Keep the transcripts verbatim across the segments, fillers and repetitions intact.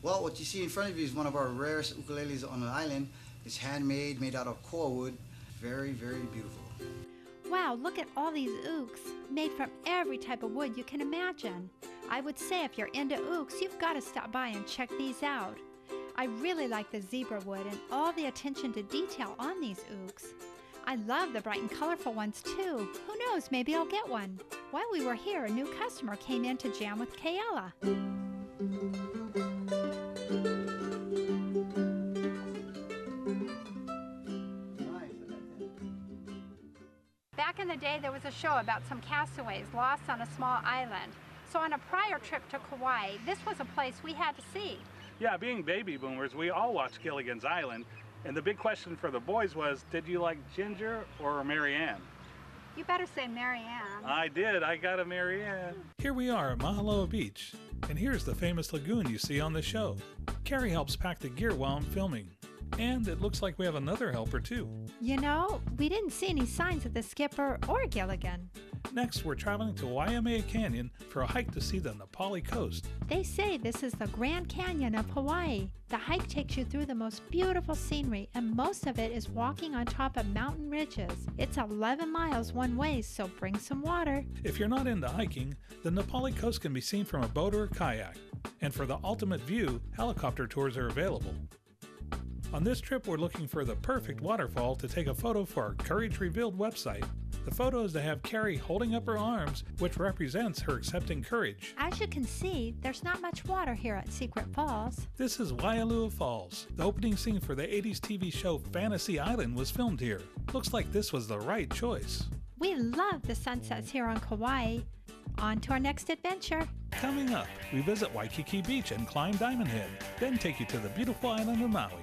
Well, what you see in front of you is one of our rarest ukuleles on the island. It's handmade, made out of koa wood. Very, very beautiful. Wow, look at all these ooks, made from every type of wood you can imagine. I would say if you're into ooks, you've got to stop by and check these out. I really like the zebra wood and all the attention to detail on these ooks. I love the bright and colorful ones too. Who knows, maybe I'll get one. While we were here, a new customer came in to jam with Kayla. Back in the day, there was a show about some castaways lost on a small island. So on a prior trip to Kauai, this was a place we had to see. Yeah, being baby boomers, we all watched Gilligan's Island. And the big question for the boys was, did you like Ginger or Mary Ann? You better say Mary Ann. I did. I got a Mary Ann. Here we are at Mahaloa Beach. And here's the famous lagoon you see on the show. Carrie helps pack the gear while I'm filming. And it looks like we have another helper too. You know, we didn't see any signs of the skipper or Gilligan. Next, we're traveling to Waimea Canyon for a hike to see the Na Pali coast. They say this is the Grand Canyon of Hawaii. The hike takes you through the most beautiful scenery, and most of it is walking on top of mountain ridges. It's eleven miles one way, so bring some water. If you're not into hiking, the Na Pali coast can be seen from a boat or a kayak. And for the ultimate view, helicopter tours are available. On this trip, we're looking for the perfect waterfall to take a photo for our Courage Revealed website. The photo is to have Carrie holding up her arms, which represents her accepting courage. As you can see, there's not much water here at Secret Falls. This is Waialua Falls. The opening scene for the eighties T V show Fantasy Island was filmed here. Looks like this was the right choice. We love the sunsets here on Kauai. On to our next adventure. Coming up, we visit Waikiki Beach and climb Diamond Head, then take you to the beautiful island of Maui.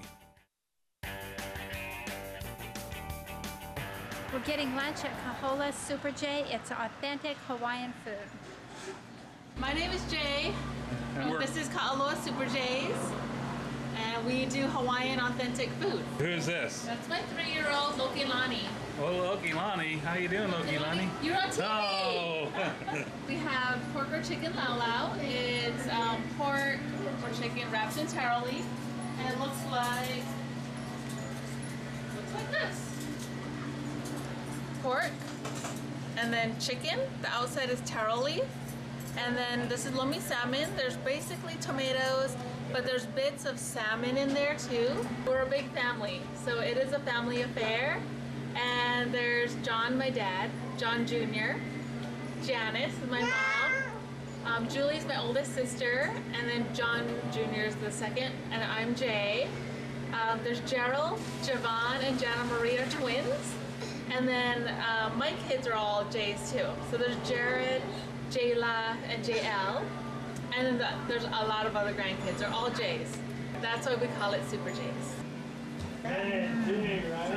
We're getting lunch at Kahola Super J. It's authentic Hawaiian food. My name is Jay. And this is Ka'aloa Super J's. And we do Hawaiian authentic food. Who's this? That's my three-year-old Lokilani. Oh, Lokilani. How you doing, Lokilani? You're on T V! Oh! We have pork or chicken lau lau. It's um, pork or chicken wrapped in taro leaf. And it looks like, looks like this. Pork, and then chicken. The outside is taro leaf, and then this is lomi salmon. There's basically tomatoes, but there's bits of salmon in there too. We're a big family, so it is a family affair. And there's John, my dad, John Junior Janice, my mom, um, Julie's my oldest sister, and then John Junior is the second, and I'm Jay. Um, there's Gerald, Javon, and Jana Marie are twins. And then uh, my kids are all J's too. So there's Jared, Jayla, and J L. And then the, there's a lot of other grandkids. They're all J's. That's why we call it Super J's. Hey, Jay, right?